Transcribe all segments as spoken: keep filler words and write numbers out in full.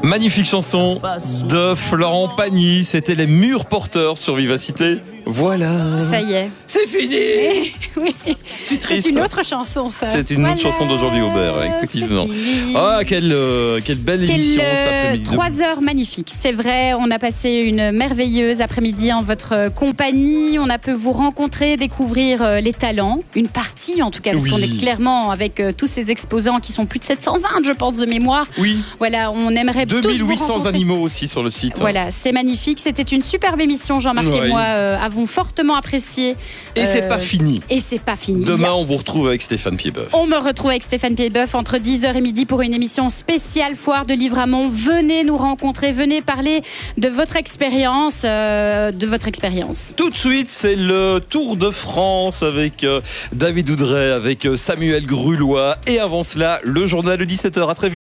Magnifique chanson de Florent Pagny. C'était Les Murs Porteurs sur Vivacité. Voilà. Ça y est. C'est fini. Oui. C'est une autre chanson, ça. C'est une voilà. autre chanson d'Aujourd'hui Aubert, effectivement. Ah, quelle, euh, quelle belle quelle, émission cet après-midi. Trois heures magnifiques. C'est vrai, on a passé une merveilleuse après-midi en votre compagnie. On a pu vous rencontrer, découvrir euh, les talents. Une partie, en tout cas, parce oui. qu'on est clairement avec euh, tous ces exposants qui sont plus de sept cent vingt, je pense, de mémoire. Oui. Voilà, on aimerait tous deux mille huit vous cents rencontrer. animaux aussi sur le site. Voilà, c'est magnifique. C'était une superbe émission. Jean-Marc oui. et moi euh, avons fortement apprécié. Et euh, c'est pas fini. Et c'est pas fini. Demain, on vous retrouve avec Stéphane Piedboeuf. On me retrouve avec Stéphane Piedboeuf entre dix heures et midi pour une émission spéciale Foire de Livramont. Venez nous rencontrer, venez parler de votre expérience, euh, de votre expérience. Tout de suite, c'est le Tour de France avec euh, David Oudret, avec euh, Samuel Grulois. Et avant cela, le journal de dix-sept heures. À très vite.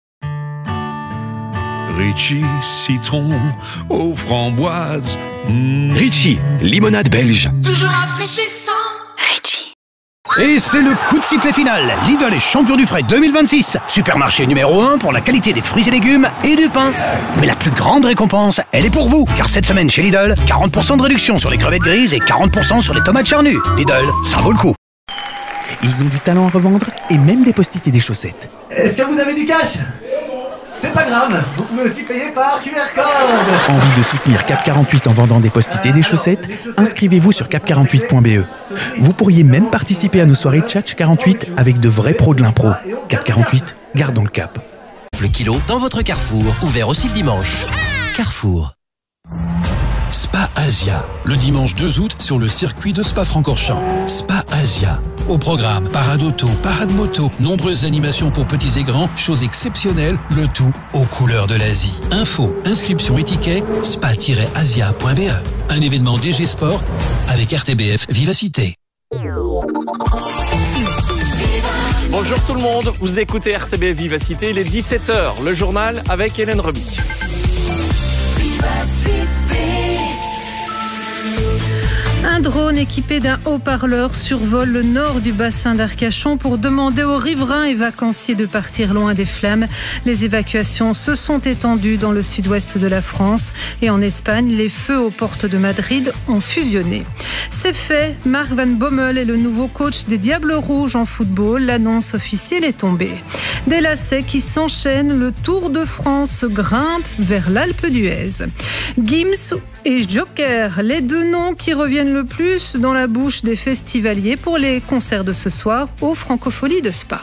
Ritchie, citron aux framboises. Mmh. Ritchie, limonade belge. Toujours rafraîchissant. Ritchie. Et c'est le coup de sifflet final. Lidl est champion du frais deux mille vingt-six. Supermarché numéro un pour la qualité des fruits et légumes et du pain. Mais la plus grande récompense, elle est pour vous. Car cette semaine chez Lidl, quarante pour cent de réduction sur les crevettes grises et quarante pour cent sur les tomates charnues. Lidl, ça vaut le coup. Ils ont du talent à revendre et même des post-it et des chaussettes. Est-ce que vous avez du cash ? C'est pas grave, vous pouvez aussi payer par Q R code. Envie de soutenir Cap quarante-huit en vendant des post-it et des chaussettes ? Inscrivez-vous sur cap quarante-huit point b e. Vous pourriez même participer à nos soirées Tchatch quarante-huit avec de vrais pros de l'impro. Cap quarante-huit, gardons le cap. Le kilo dans votre Carrefour, ouvert aussi le dimanche. Carrefour. Spa Asia, le dimanche deux août sur le circuit de Spa-Francorchamps. Spa Asia. Au programme, parade auto, parade moto, nombreuses animations pour petits et grands, choses exceptionnelles, le tout aux couleurs de l'Asie. Info, inscription et ticket, spa tiret asia point b e. Un événement D G Sport avec R T B F Vivacité. Bonjour tout le monde, vous écoutez R T B F Vivacité, il est dix-sept heures, le journal avec Hélène Remy. Un drone équipé d'un haut-parleur survole le nord du bassin d'Arcachon pour demander aux riverains et vacanciers de partir loin des flammes. Les évacuations se sont étendues dans le sud-ouest de la France et en Espagne, les feux aux portes de Madrid ont fusionné. C'est fait, Mark Van Bommel est le nouveau coach des Diables Rouges en football. L'annonce officielle est tombée. Des lacets qui s'enchaînent, le Tour de France grimpe vers l'Alpe d'Huez. Gims et Joker, les deux noms qui reviennent le plus dans la bouche des festivaliers pour les concerts de ce soir aux Francopholies de Spa.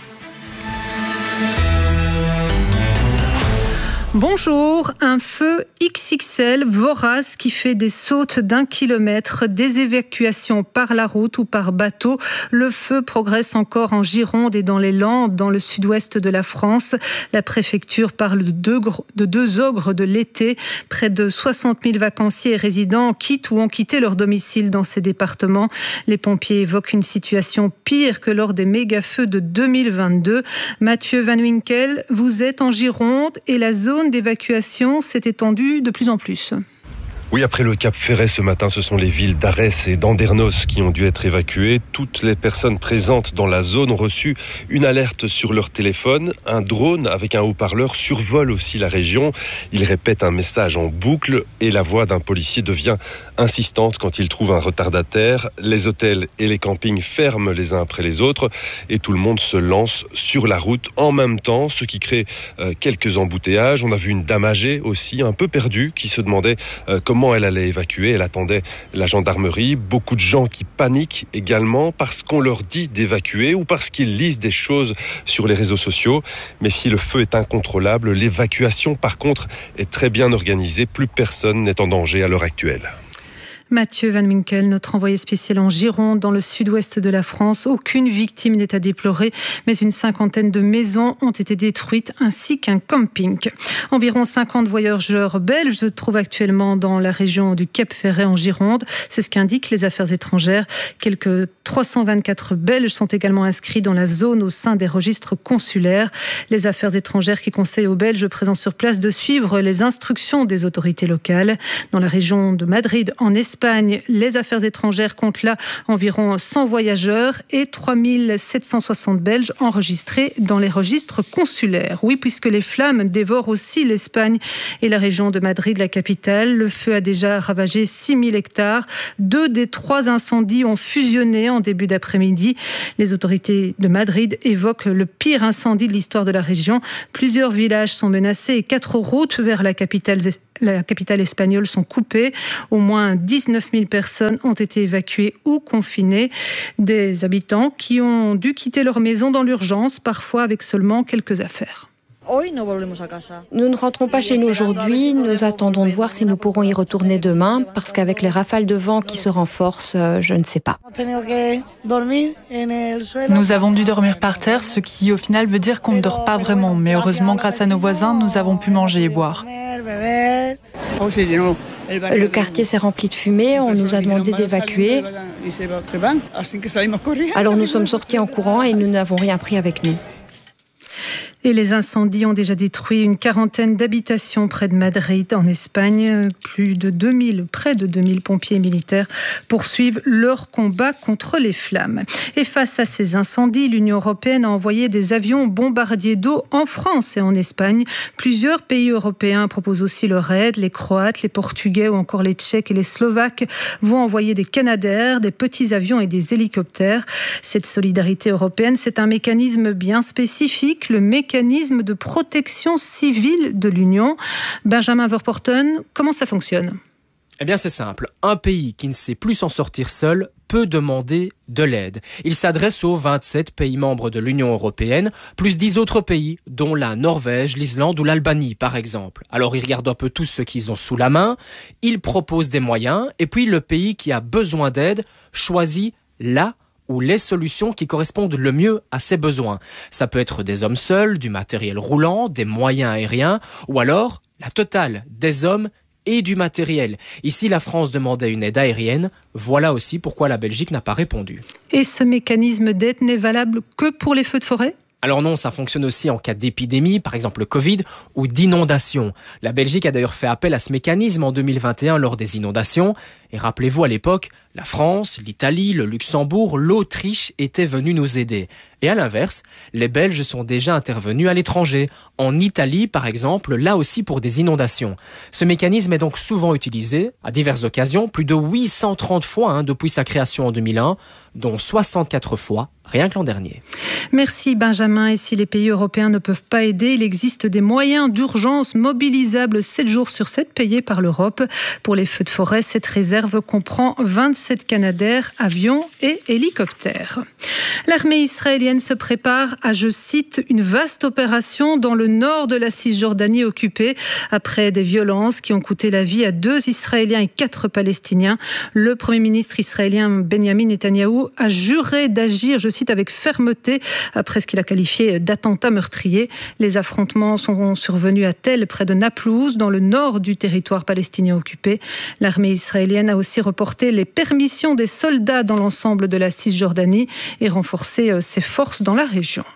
Bonjour, un feu X X L vorace qui fait des sautes d'un kilomètre, des évacuations par la route ou par bateau. Le feu progresse encore en Gironde et dans les Landes, dans le sud-ouest de la France. La préfecture parle de deux, de deux ogres de l'été. Près de soixante mille vacanciers et résidents quittent ou ont quitté leur domicile dans ces départements. Les pompiers évoquent une situation pire que lors des méga-feux de deux mille vingt-deux. Mathieu Van Winkel, vous êtes en Gironde et la zone d'évacuation s'est étendue de plus en plus. Oui, après le Cap Ferret ce matin, ce sont les villes d'Arès et d'Andernos qui ont dû être évacuées. Toutes les personnes présentes dans la zone ont reçu une alerte sur leur téléphone. Un drone avec un haut-parleur survole aussi la région. Il répète un message en boucle et la voix d'un policier devient insistante quand il trouve un retardataire. Les hôtels et les campings ferment les uns après les autres et tout le monde se lance sur la route en même temps, ce qui crée euh, quelques embouteillages. On a vu une dame âgée aussi, un peu perdue, qui se demandait euh, comment elle allait évacuer. Elle attendait la gendarmerie. Beaucoup de gens qui paniquent également parce qu'on leur dit d'évacuer ou parce qu'ils lisent des choses sur les réseaux sociaux. Mais si le feu est incontrôlable, l'évacuation par contre est très bien organisée. Plus personne n'est en danger à l'heure actuelle. Mathieu Van Winkel, notre envoyé spécial en Gironde, dans le sud-ouest de la France. Aucune victime n'est à déplorer, mais une cinquantaine de maisons ont été détruites, ainsi qu'un camping. Environ cinquante voyageurs belges se trouvent actuellement dans la région du Cap Ferret en Gironde. C'est ce qu'indiquent les affaires étrangères. Quelques trois cent vingt-quatre Belges sont également inscrits dans la zone au sein des registres consulaires. Les affaires étrangères qui conseillent aux Belges présents sur place de suivre les instructions des autorités locales. Dans la région de Madrid, en Espagne, Espagne, les affaires étrangères comptent là environ cent voyageurs et trois mille sept cent soixante Belges enregistrés dans les registres consulaires. Oui, puisque les flammes dévorent aussi l'Espagne et la région de Madrid, la capitale. Le feu a déjà ravagé six mille hectares. Deux des trois incendies ont fusionné en début d'après-midi. Les autorités de Madrid évoquent le pire incendie de l'histoire de la région. Plusieurs villages sont menacés et quatre routes vers la capitale, la capitale espagnole sont coupées. Au moins dix-neuf mille personnes ont été évacuées ou confinées. Des habitants qui ont dû quitter leur maison dans l'urgence, parfois avec seulement quelques affaires. Nous ne rentrons pas chez nous aujourd'hui, nous attendons de voir si nous pourrons y retourner demain, parce qu'avec les rafales de vent qui se renforcent, je ne sais pas. Nous avons dû dormir par terre, ce qui au final veut dire qu'on ne dort pas vraiment, mais heureusement grâce à nos voisins, nous avons pu manger et boire. Le quartier s'est rempli de fumée, on nous a demandé d'évacuer. Alors nous sommes sortis en courant et nous n'avons rien pris avec nous. Et les incendies ont déjà détruit une quarantaine d'habitations près de Madrid, en Espagne. Plus de deux mille, près de deux mille pompiers et militaires poursuivent leur combat contre les flammes. Et face à ces incendies, l'Union européenne a envoyé des avions bombardiers d'eau en France et en Espagne. Plusieurs pays européens proposent aussi leur aide. Les Croates, les Portugais ou encore les Tchèques et les Slovaques vont envoyer des Canadair, des petits avions et des hélicoptères. Cette solidarité européenne, c'est un mécanisme bien spécifique, le mécanisme de protection civile de l'Union. Benjamin Verporten, comment ça fonctionne ? Eh bien c'est simple, un pays qui ne sait plus s'en sortir seul peut demander de l'aide. Il s'adresse aux vingt-sept pays membres de l'Union européenne, plus dix autres pays, dont la Norvège, l'Islande ou l'Albanie par exemple. Alors ils regardent un peu tous ce qu'ils ont sous la main, ils proposent des moyens, et puis le pays qui a besoin d'aide choisit la ou les solutions qui correspondent le mieux à ses besoins. Ça peut être des hommes seuls, du matériel roulant, des moyens aériens, ou alors la totale, des hommes et du matériel. Ici, la France demandait une aide aérienne. Voilà aussi pourquoi la Belgique n'a pas répondu. Et ce mécanisme d'aide n'est valable que pour les feux de forêt ? Alors non, ça fonctionne aussi en cas d'épidémie, par exemple le Covid, ou d'inondation. La Belgique a d'ailleurs fait appel à ce mécanisme en deux mille vingt et un lors des inondations. Et rappelez-vous, à l'époque, la France, l'Italie, le Luxembourg, l'Autriche étaient venus nous aider. Et à l'inverse, les Belges sont déjà intervenus à l'étranger. En Italie, par exemple, là aussi pour des inondations. Ce mécanisme est donc souvent utilisé, à diverses occasions, plus de huit cent trente fois hein, depuis sa création en deux mille un, dont soixante-quatre fois rien que l'an dernier. Merci Benjamin. Et si les pays européens ne peuvent pas aider, il existe des moyens d'urgence mobilisables sept jours sur sept payés par l'Europe. Pour les feux de forêt, cette réserve comprend vingt-sept Canadair, avions et hélicoptères. L'armée israélienne se prépare à, je cite, une vaste opération dans le nord de la Cisjordanie occupée après des violences qui ont coûté la vie à deux Israéliens et quatre Palestiniens. Le Premier ministre israélien Benjamin Netanyahou a juré d'agir, je cite, avec fermeté après ce qu'il a qualifié d'attentat meurtrier. Les affrontements sont survenus à Tel, près de Naplouse, dans le nord du territoire palestinien occupé. L'armée israélienne a aussi reporté les permissions des soldats dans l'ensemble de la Cisjordanie et renforcé ses forces dans la région.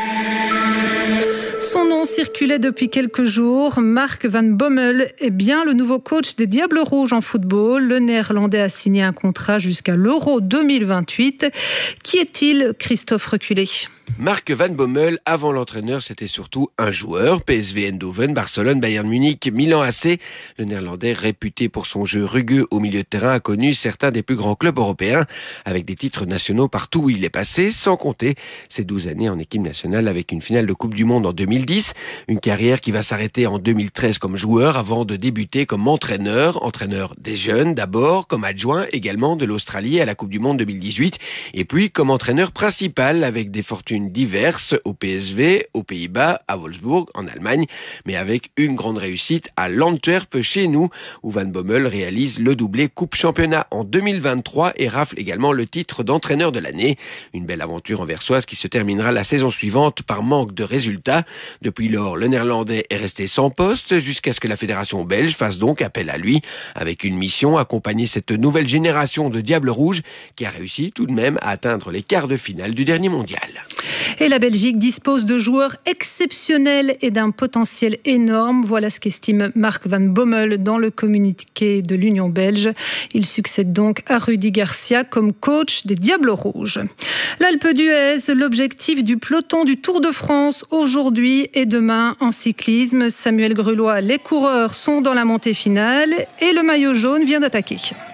Son nom circulait depuis quelques jours. Mark Van Bommel est bien le nouveau coach des Diables Rouges en football. Le Néerlandais a signé un contrat jusqu'à l'Euro deux mille vingt-huit. Qui est-il, Christophe Reculé ? Mark Van Bommel, avant l'entraîneur, c'était surtout un joueur. P S V Eindhoven, Barcelone, Bayern Munich, Milan A C. Le Néerlandais, réputé pour son jeu rugueux au milieu de terrain, a connu certains des plus grands clubs européens, avec des titres nationaux partout où il est passé, sans compter ses douze années en équipe nationale avec une finale de Coupe du Monde en deux mille dix. Une carrière qui va s'arrêter en deux mille treize comme joueur avant de débuter comme entraîneur. Entraîneur des jeunes d'abord, comme adjoint également de l'Australie à la Coupe du Monde deux mille dix-huit. Et puis comme entraîneur principal avec des fortunes diverses au P S V, aux Pays-Bas, à Wolfsburg, en Allemagne, mais avec une grande réussite à l'Antwerp chez nous, où Van Bommel réalise le doublé Coupe Championnat en deux mille vingt-trois et rafle également le titre d'entraîneur de l'année. Une belle aventure anversoise qui se terminera la saison suivante par manque de résultats. Depuis lors, le Néerlandais est resté sans poste jusqu'à ce que la fédération belge fasse donc appel à lui avec une mission accompagner cette nouvelle génération de Diables Rouges qui a réussi tout de même à atteindre les quarts de finale du dernier mondial. Et la Belgique dispose de joueurs exceptionnels et d'un potentiel énorme. Voilà ce qu'estime Mark Van Bommel dans le communiqué de l'Union belge. Il succède donc à Rudy Garcia comme coach des Diables Rouges. L'Alpe d'Huez, l'objectif du peloton du Tour de France aujourd'hui et demain en cyclisme. Samuel Grulois, les coureurs sont dans la montée finale et le maillot jaune vient d'attaquer.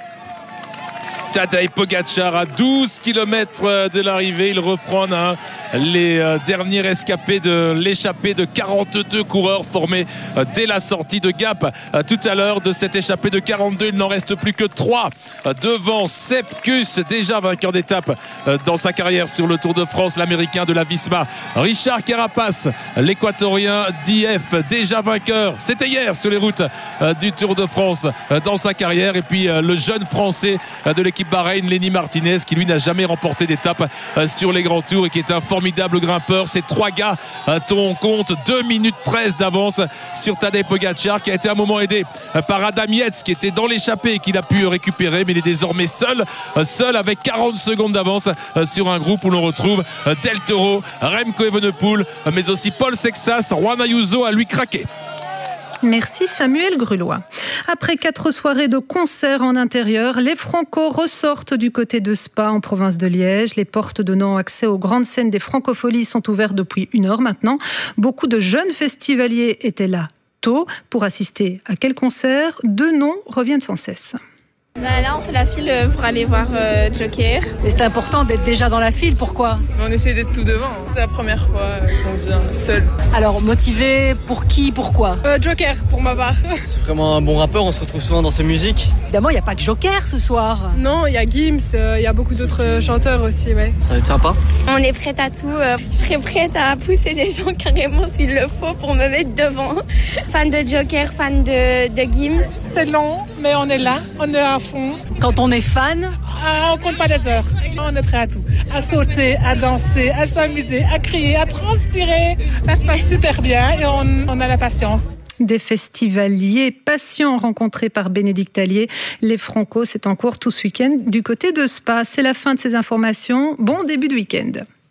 Tadej Pogačar à douze kilomètres de l'arrivée. Il reprend hein, les euh, derniers rescapés de l'échappée de quarante-deux coureurs formés euh, dès la sortie de Gap. Euh, tout à l'heure de cette échappée de quarante-deux, il n'en reste plus que trois euh, devant Sepp Kuss, déjà vainqueur d'étape euh, dans sa carrière sur le Tour de France, l'américain de la Visma. Richard Carapace, l'équatorien d'I F, déjà vainqueur. C'était hier sur les routes euh, du Tour de France euh, dans sa carrière. Et puis euh, le jeune français euh, de l'équipe Bahreïn, Lenny Martinez, qui lui n'a jamais remporté d'étape euh, sur les grands tours et qui est un formidable grimpeur. Ces trois gars euh, on compte deux minutes treize d'avance sur Tadej Pogačar, qui a été à un moment aidé euh, par Adam Yates qui était dans l'échappée et qu'il a pu récupérer, mais il est désormais seul euh, seul avec quarante secondes d'avance euh, sur un groupe où l'on retrouve euh, Del Toro, Remco Evenepoel, euh, mais aussi Paul Sexas. Juan Ayuso a lui craqué. Merci Samuel Grulois. Après quatre soirées de concerts en intérieur, les Franco ressortent du côté de Spa en province de Liège. Les portes donnant accès aux grandes scènes des Francopholies sont ouvertes depuis une heure maintenant. Beaucoup de jeunes festivaliers étaient là tôt pour assister à quel concert? Deux noms reviennent sans cesse. Bah là, on fait la file pour aller voir euh, Joker. Et c'est important d'être déjà dans la file, pourquoi? On essaie d'être tout devant. C'est la première fois qu'on vient seul. Alors, motivé pour qui, pourquoi? euh, Joker, pour ma part. C'est vraiment un bon rappeur, on se retrouve souvent dans ses musiques. Évidemment, il n'y a pas que Joker ce soir. Non, il y a Gims, il euh, y a beaucoup d'autres chanteurs aussi, ouais. Ça va être sympa. On est prête à tout. Euh, je serais prête à pousser des gens carrément s'il le faut pour me mettre devant. Fan de Joker, fan de, de Gims. C'est long, mais on est là, on est à fond. Quand on est fan, ah, on compte pas des heures. On est prêt à tout. À sauter, à danser, à s'amuser, à crier, à transpirer. Ça se passe super bien et on, on a la patience. Des festivaliers patients rencontrés par Bénédicte Allier. Les Franco, c'est en cours tout ce week-end du côté de Spa. C'est la fin de ces informations. Bon début de week-end.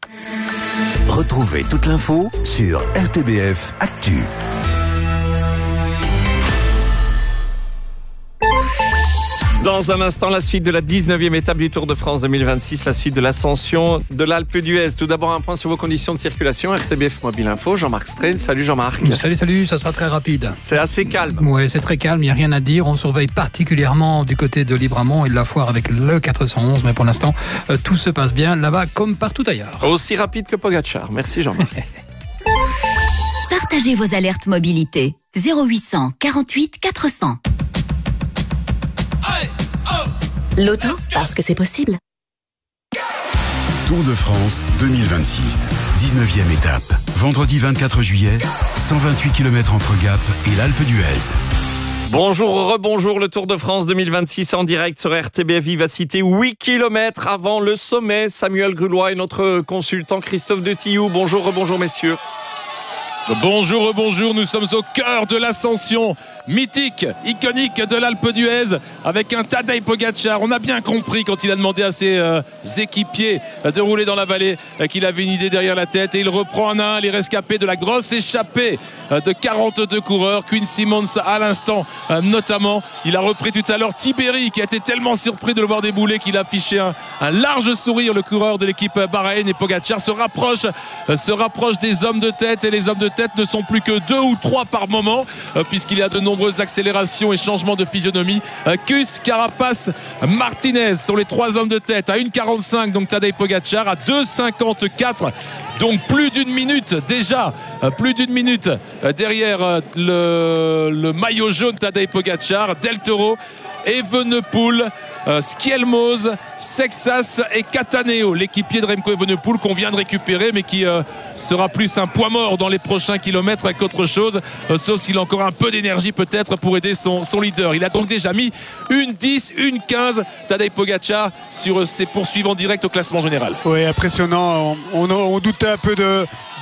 Retrouvez toute l'info sur R T B F Actu. Dans un instant, la suite de la dix-neuvième étape du Tour de France deux mille vingt-six, la suite de l'ascension de l'Alpe d'Huez. Tout d'abord, un point sur vos conditions de circulation. R T B F Mobile Info, Jean-Marc Strain. Salut Jean-Marc. Salut, salut, ça sera très rapide. C'est assez calme. Oui, c'est très calme, il n'y a rien à dire. On surveille particulièrement du côté de Libramont et de la Foire avec le quatre cent onze. Mais pour l'instant, euh, tout se passe bien là-bas comme partout ailleurs. Aussi rapide que Pogačar. Merci Jean-Marc. Partagez vos alertes mobilité. zéro huit cent quarante-huit quatre cents. L'auto, parce que c'est possible. Tour de France deux mille vingt-six, dix-neuvième étape. Vendredi vingt-quatre juillet, cent vingt-huit kilomètres entre Gap et l'Alpe d'Huez. Bonjour, rebonjour, le Tour de France deux mille vingt-six en direct sur R T B F Vivacité. huit kilomètres avant le sommet. Samuel Grulois et notre consultant Christophe de Tillou. Bonjour, rebonjour messieurs. Bonjour, bonjour, nous sommes au cœur de l'ascension mythique, iconique de l'Alpe d'Huez avec un Tadej Pogačar. On a bien compris quand il a demandé à ses euh, équipiers de rouler dans la vallée euh, qu'il avait une idée derrière la tête et il reprend un à un les rescapés de la grosse échappée euh, de quarante-deux coureurs. Quinn Simmons à l'instant euh, notamment. Il a repris tout à l'heure Tiberi qui a été tellement surpris de le voir débouler qu'il a affiché un, un large sourire, le coureur de l'équipe Bahreïn, et Pogačar se rapproche, euh, se rapproche des hommes de tête et les hommes de tête ne sont plus que deux ou trois par moment euh, puisqu'il y a de nombreuses accélérations et changements de physionomie. euh, Kuss, Carapace, Martinez sont les trois hommes de tête à une quarante-cinq, donc Tadej Pogačar à deux cinquante-quatre, donc plus d'une minute déjà, euh, plus d'une minute euh, derrière euh, le, le maillot jaune Tadej Pogačar. Del Toro, Evenepoel, euh, Schielmoz, Sexas et Cataneo, l'équipier de Remco Evenepoel qu'on vient de récupérer mais qui euh, sera plus un poids mort dans les prochains kilomètres qu'autre chose, euh, sauf s'il a encore un peu d'énergie peut-être pour aider son, son leader. Il a donc déjà mis une dix, une quinze Tadej Pogačar sur ses poursuivants directs au classement général. Oui, impressionnant. On, on, on doutait un peu de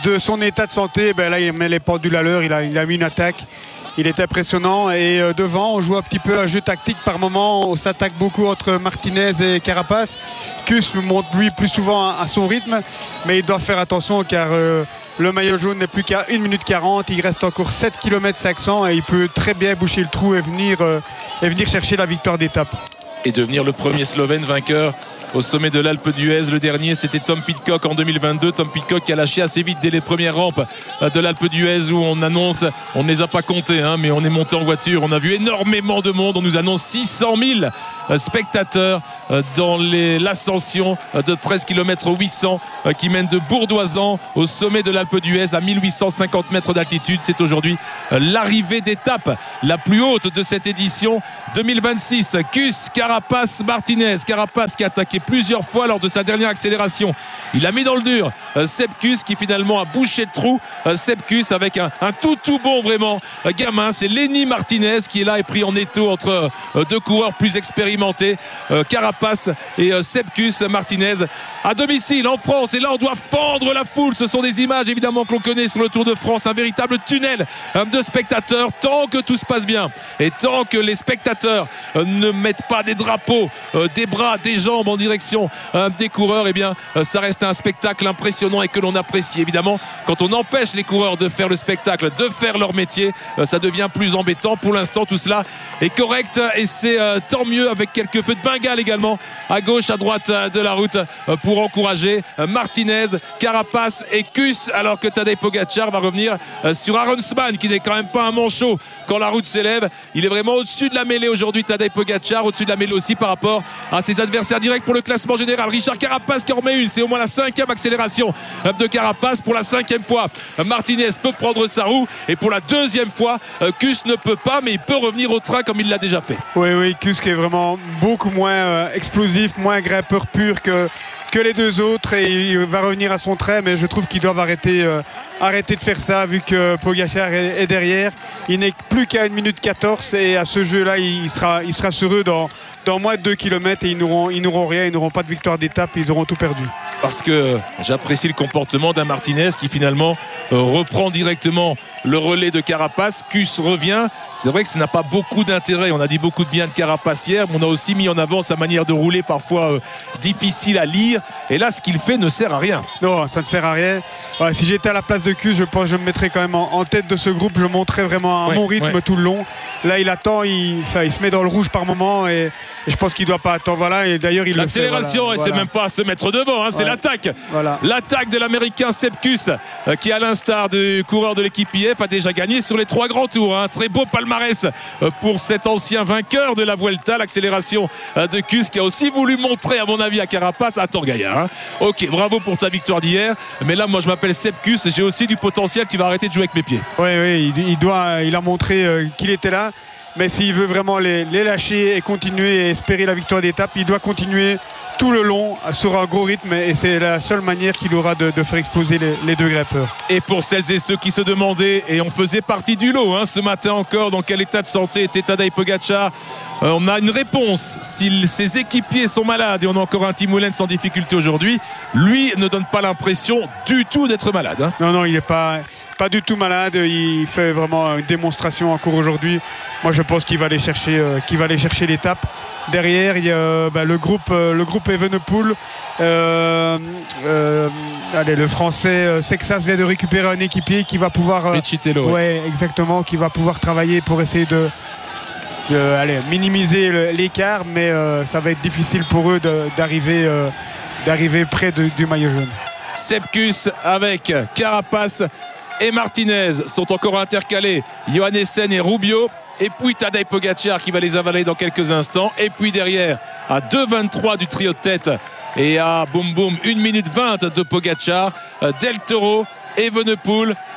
de son état de santé, ben là il met les pendules à l'heure, il a, il a mis une attaque. Il est impressionnant et euh, devant on joue un petit peu un jeu tactique par moment, on s'attaque beaucoup entre Martinez et Carapace. Kuss monte lui plus souvent à, à son rythme, mais il doit faire attention car euh, le maillot jaune n'est plus qu'à une minute quarante, il reste encore sept kilomètres cinq cents et il peut très bien boucher le trou et venir, euh, et venir chercher la victoire d'étape. Et devenir le premier Slovène vainqueur au sommet de l'Alpe d'Huez. Le dernier, c'était Tom Pidcock en deux mille vingt-deux. Tom Pidcock qui a lâché assez vite dès les premières rampes de l'Alpe d'Huez où on annonce, on ne les a pas comptés, hein, mais on est monté en voiture. On a vu énormément de monde. On nous annonce six cent mille spectateurs dans l'ascension de treize kilomètres huit cents qui mène de Bourdoisan au sommet de l'Alpe d'Huez à mille huit cent cinquante mètres d'altitude. C'est aujourd'hui l'arrivée d'étape la plus haute de cette édition deux mille vingt-six. Kuss, Carapace, Martinez. Carapace qui a attaqué plusieurs fois lors de sa dernière accélération. Il a mis dans le dur euh, Sepp Kuss qui finalement a bouché le trou. euh, Sepp Kuss avec un, un tout tout bon vraiment euh, gamin. C'est Lenny Martinez qui est là et pris en étau entre euh, deux coureurs plus expérimentés, euh, Carapace et euh, Sepp Kuss. Martinez à domicile en France et là on doit fendre la foule. Ce sont des images évidemment que l'on connaît sur le Tour de France, un véritable tunnel euh, de spectateurs tant que tout se passe bien et tant que les spectateurs euh, ne mettent pas des drapeaux, euh, des bras, des jambes en direction euh, des coureurs, et eh bien euh, ça reste un spectacle impressionnant et que l'on apprécie. Évidemment, quand on empêche les coureurs de faire le spectacle, de faire leur métier, euh, ça devient plus embêtant. Pour l'instant, tout cela est correct et c'est euh, tant mieux, avec quelques feux de Bengale également à gauche, à droite euh, de la route euh, pour encourager euh, Martinez, Carapace et Kuss, alors que Tadej Pogačar va revenir euh, sur Aronsman qui n'est quand même pas un manchot quand la route s'élève. Il est vraiment au-dessus de la mêlée aujourd'hui, Tadej Pogačar, au-dessus de la mêlée aussi par rapport à ses adversaires directs pour le classement général. Richard Carapace qui en remet une, c'est au moins la cinquième accélération de Carapace. Pour la cinquième fois, Martinez peut prendre sa roue et pour la deuxième fois, Kuss ne peut pas, mais il peut revenir au train comme il l'a déjà fait. Oui, oui, Kuss qui est vraiment beaucoup moins euh, explosif, moins grimpeur pur que que les deux autres et il va revenir à son trait, mais je trouve qu'ils doivent arrêter, euh, arrêter de faire ça vu que Pogačar est, est derrière. Il n'est plus qu'à une minute quatorze et à ce jeu là il sera, il sera sur eux dans, dans moins de deux kilomètres et ils n'auront, ils n'auront rien, ils n'auront pas de victoire d'étape, ils auront tout perdu. Parce que j'apprécie le comportement d'un Martinez qui finalement euh, reprend directement le relais de Carapace. Kuss revient. C'est vrai que ça n'a pas beaucoup d'intérêt. On a dit beaucoup de bien de Carapace hier, mais on a aussi mis en avant sa manière de rouler parfois euh, difficile à lire. Et là, ce qu'il fait ne sert à rien. Non, ça ne sert à rien. Ouais, si j'étais à la place de Kuss, je pense que je me mettrais quand même en, en tête de ce groupe. Je monterais vraiment à ouais, mon rythme ouais. tout le long. Là, il attend, il, enfin, il se met dans le rouge par moment et, et je pense qu'il ne doit pas attendre. Voilà, et d'ailleurs, il l'accélération, voilà, et voilà. c'est même pas à se mettre devant, hein, ouais. c'est l'attaque. Voilà. L'attaque de l'américain Sepp Kuss, euh, qui, à l'instar du coureur de l'équipe I F, a déjà gagné sur les trois grands tours. Un hein. très beau palmarès euh, pour cet ancien vainqueur de la Vuelta. L'accélération euh, de Kuss qui a aussi voulu montrer, à mon avis, à Carapace. Attends, Gaillard. Hein. Ok, bravo pour ta victoire d'hier. Mais là, moi, je m'appelle Sepp Kuss. J'ai aussi du potentiel. Tu vas arrêter de jouer avec mes pieds. Oui, oui, il, il, doit, il a montré euh, qu'il était là. Mais s'il veut vraiment les, les lâcher et continuer et espérer la victoire d'étape, il doit continuer tout le long sur un gros rythme et c'est la seule manière qu'il aura de, de faire exploser les, les deux grimpeurs. Et pour celles et ceux qui se demandaient, et on faisait partie du lot hein, ce matin encore, dans quel état de santé était Tadej Pogačar, euh, on a une réponse. Si ses équipiers sont malades, et on a encore un Tim Wellens sans difficulté aujourd'hui, lui ne donne pas l'impression du tout d'être malade. Hein. Non, non, il n'est pas... pas du tout malade, il fait vraiment une démonstration encore aujourd'hui. Moi je pense qu'il va aller chercher, euh, qu'il va aller chercher l'étape. Derrière il y a euh, bah, le groupe, euh, le groupe Evenepoel. Euh, euh, allez, le français euh, Sexas vient de récupérer un équipier qui va pouvoir. Euh, Chitelo, ouais, ouais, exactement, qui va pouvoir travailler pour essayer de. de allez, minimiser l'écart, mais euh, ça va être difficile pour eux de, d'arriver, euh, d'arriver près de, du maillot jaune. Sepp Kuss avec Carapace et Martinez sont encore intercalés. Johannesen et Rubio. Et puis Tadej Pogačar qui va les avaler dans quelques instants. Et puis derrière, à deux vingt-trois du trio de tête et à boum boum une minute vingt de Pogačar, Del Toro, Evenepoel,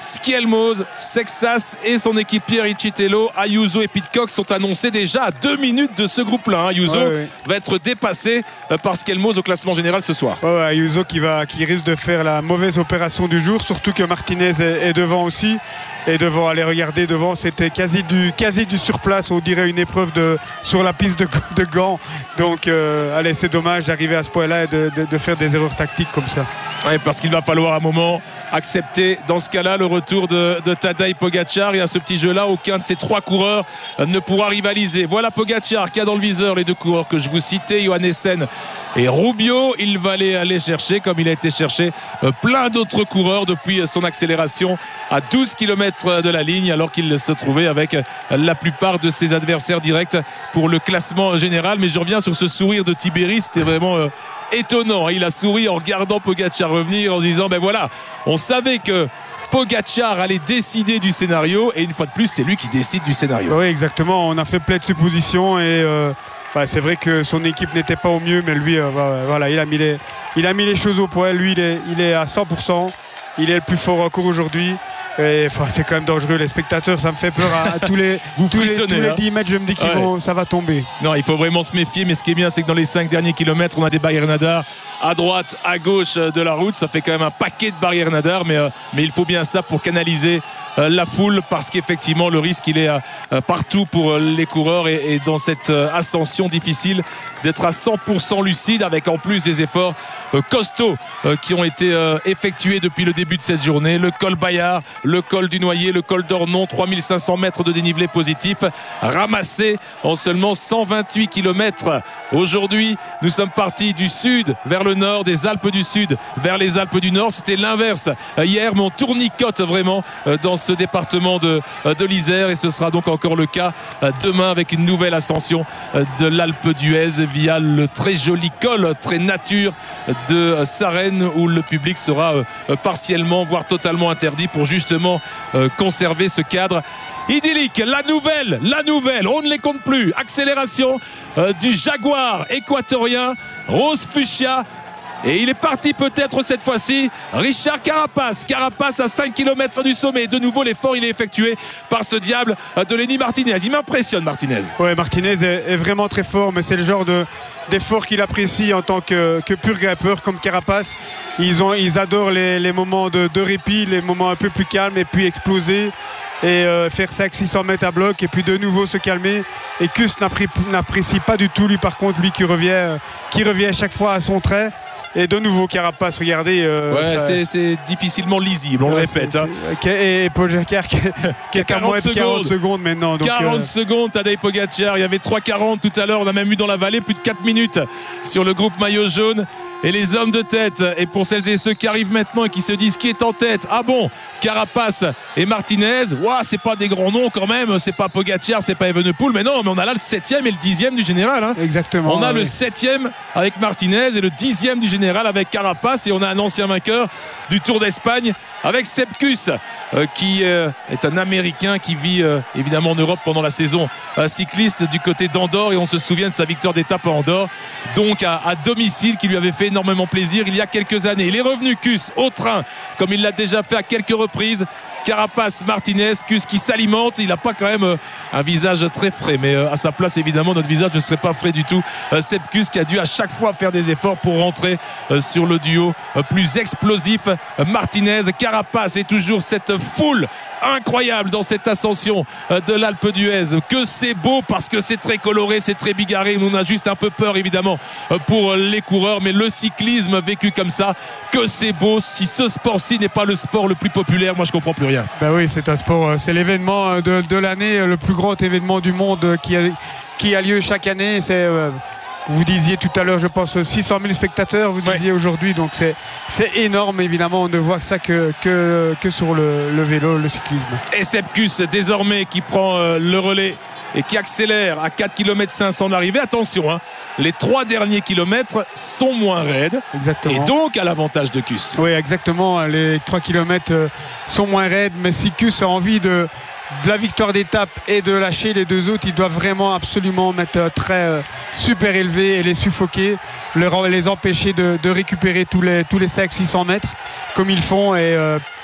Schielmoz, Sexas et son équipier Richitello, Ayuso et Pidcock sont annoncés déjà à deux minutes de ce groupe-là. Hein. Ayuso ouais, ouais. va être dépassé par Schielmoz au classement général ce soir. Ouais, ouais, Ayuso qui, va, qui risque de faire la mauvaise opération du jour, surtout que Martinez est, est devant aussi. Et devant, allez regarder devant, c'était quasi du, quasi du surplace, on dirait une épreuve de, sur la piste de, de Gand. Donc euh, allez, c'est dommage d'arriver à ce point-là et de, de, de faire des erreurs tactiques comme ça. Ouais, parce qu'il va falloir à un moment accepter dans ce cas-là le retour de, de Tadej Pogačar, et à ce petit jeu-là, aucun de ces trois coureurs ne pourra rivaliser. Voilà Pogačar qui a dans le viseur les deux coureurs que je vous citais, Johannessen et Rubio. Il va aller, aller chercher, comme il a été cherché plein d'autres coureurs depuis son accélération à douze kilomètres de la ligne, alors qu'il se trouvait avec la plupart de ses adversaires directs pour le classement général. Mais je reviens sur ce sourire de Tiberi, c'était vraiment euh, étonnant. Il a souri en regardant Pogačar revenir, en se disant ben voilà, on savait que Pogačar allait décider du scénario, et une fois de plus c'est lui qui décide du scénario. Oui, exactement, on a fait plein de suppositions et euh, enfin, c'est vrai que son équipe n'était pas au mieux, mais lui euh, voilà, il a mis les, il a mis les choses au point. Lui il est, il est à cent pour cent, il est le plus fort encore aujourd'hui. Et, enfin, c'est quand même dangereux, les spectateurs, ça me fait peur à, à tous les, Vous tous, les, tous les hein. dix mètres, je me dis que ouais. ça va tomber. Non, il faut vraiment se méfier, mais ce qui est bien, c'est que dans les cinq derniers kilomètres, on a des barrières nadar à droite, à gauche de la route. Ça fait quand même un paquet de barrières nadar, mais, euh, mais il faut bien ça pour canaliser euh, la foule, parce qu'effectivement le risque il est euh, partout pour les coureurs, et, et dans cette euh, ascension difficile d'être à cent pour cent lucide, avec en plus des efforts euh, costauds euh, qui ont été euh, effectués depuis le début de cette journée. Le col Bayard, le col du Noyer, le col d'Ornon, trois mille cinq cents mètres de dénivelé positif ramassé en seulement cent vingt-huit kilomètres. Aujourd'hui, nous sommes partis du sud vers le nord, des Alpes du Sud vers les Alpes du Nord. C'était l'inverse hier, mais on tournicote vraiment dans ce département de, de l'Isère, et ce sera donc encore le cas demain avec une nouvelle ascension de l'Alpe d'Huez via le très joli col, très nature de Sarenne, où le public sera partiellement, voire totalement interdit, pour justement conserver ce cadre idyllique. La nouvelle, la nouvelle, on ne les compte plus. Accélération euh, du Jaguar équatorien, Rose Fuchsia. Et il est parti peut-être cette fois-ci, Richard Carapaz. Carapaz à cinq kilomètres du sommet. De nouveau, l'effort il est effectué par ce diable de Lenny Martinez. Il m'impressionne, Martinez. Oui, Martinez est, est vraiment très fort, mais c'est le genre de, d'effort qu'il apprécie en tant que, que pur grimpeur comme Carapaz. Ils, ont, ils adorent les, les moments de, de répit, les moments un peu plus calmes, et puis exploser et euh, faire cinq à six cents mètres à bloc, et puis de nouveau se calmer. Et Kuss n'apprécie pas du tout, lui par contre, lui qui revient, euh, qui revient chaque fois à son trait. Et de nouveau Carapaz, regardez. Euh, ouais, c'est, c'est difficilement lisible, on ouais, le répète. C'est, hein. c'est, et Pogačar qui, qui est à moins de quarante secondes maintenant. Donc quarante euh... secondes, Tadej Pogačar. Il y avait trois quarante tout à l'heure. On a même eu dans la vallée plus de quatre minutes sur le groupe maillot jaune. Et les hommes de tête, et pour celles et ceux qui arrivent maintenant et qui se disent qui est en tête, ah bon, Carapaz et Martinez, ouah, c'est pas des grands noms quand même, c'est pas Pogačar, c'est pas Evenepoel, mais non, mais on a là le septième et le dixième du général. Hein. Exactement. On a oui. le septième avec Martinez et le dixième du général avec Carapaz, et on a un ancien vainqueur du Tour d'Espagne avec Sepp Kuss, euh, qui euh, est un Américain qui vit euh, évidemment en Europe pendant la saison euh, cycliste du côté d'Andorre, et on se souvient de sa victoire d'étape à Andorre, donc à, à domicile, qui lui avait fait énormément plaisir il y a quelques années. Il est revenu, Kuss, au train, comme il l'a déjà fait à quelques reprises. Carapaz, Martinez, Kuss qui s'alimente. Il n'a pas quand même euh, un visage très frais, mais euh, à sa place évidemment notre visage ne serait pas frais du tout. euh, Sepp Kuss qui a dû à chaque fois faire des efforts pour rentrer euh, sur le duo euh, plus explosif. euh, Martinez, Carapaz, et toujours cette foule incroyable dans cette ascension de l'Alpe d'Huez. Que c'est beau, parce que c'est très coloré, c'est très bigarré. Nous on a juste un peu peur évidemment pour les coureurs, mais le cyclisme vécu comme ça, que c'est beau. Si ce sport-ci n'est pas le sport le plus populaire, moi je comprends plus rien. Ben oui, c'est un sport, c'est l'événement de, de l'année, le plus grand événement du monde qui a, qui a lieu chaque année. C'est euh, vous disiez tout à l'heure, je pense, six cent mille spectateurs, vous disiez ouais. aujourd'hui, donc c'est, c'est énorme. Évidemment, on ne voit que ça que, que, que sur le, le vélo, le cyclisme. Et Sepp Kuss désormais qui prend euh, le relais et qui accélère à quatre kilomètres cinq cents de l'arrivée. Attention, hein, les trois derniers kilomètres sont moins raides. Exactement. Et donc à l'avantage de Kuss. Oui, exactement. Les trois kilomètres sont moins raides, mais si Kuss a envie de, de la victoire d'étape et de lâcher les deux autres, il doit vraiment absolument mettre un trait euh, super élevé et les suffoquer, leur, les empêcher de, de récupérer tous les, tous les cinq à six cents mètres comme ils font, et euh,